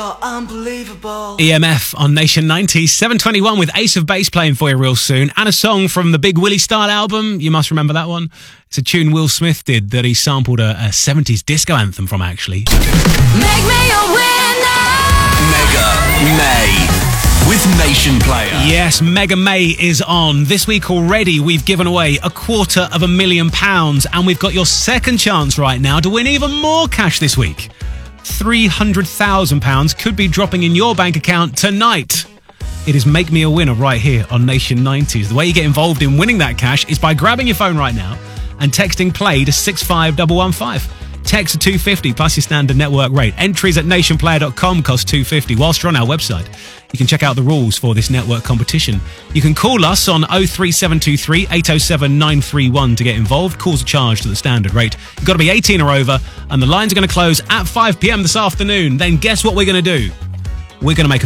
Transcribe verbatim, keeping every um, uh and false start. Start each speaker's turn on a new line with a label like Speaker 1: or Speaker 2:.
Speaker 1: Oh, unbelievable.
Speaker 2: E M F on Nation ninety, seven twenty-one with Ace of Base playing for you real soon. And a song from the Big Willie Style album. You must remember that one. It's a tune Will Smith did that he sampled a, a seventies disco anthem from, actually.
Speaker 3: Make me a winner.
Speaker 4: Mega May with Nation Player.
Speaker 2: Yes, Mega May is on. This week already, we've given away a quarter of a million pounds. And we've got your second chance right now to win even more cash this week. three hundred thousand pounds could be dropping in your bank account tonight. It is Make Me a Winner right here on Nation nineties. The way you get involved in winning that cash is by grabbing your phone right now and texting play to six five one one five. Text to two fifty plus your standard network rate. Entries at nation player dot com cost two fifty. Whilst you're on our website, you can check out the rules for this network competition. You can call us on oh three seven two three, eight oh seven, nine three one to get involved. Calls are charged at the standard rate. You've got to be eighteen or over, and the lines are going to close at five p.m. this afternoon. Then guess what we're going to do? We're going to make a